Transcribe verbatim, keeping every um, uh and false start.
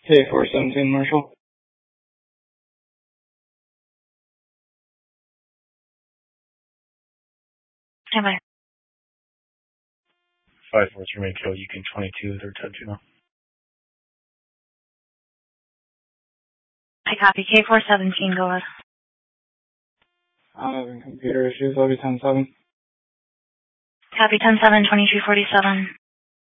K four seventeen, Marshall. Stand by. five four three, make kill, Yukon twenty-two, third type two now. I copy. K four seventeen, go ahead. I'm having computer issues. I'll be ten seven. Copy ten seven, twenty-two forty-seven.